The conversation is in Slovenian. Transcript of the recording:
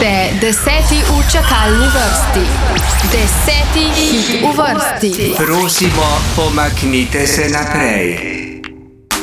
Ste 10. v čakalni vrsti. 10. hit v vrsti. Prosimo, pomaknite se naprej.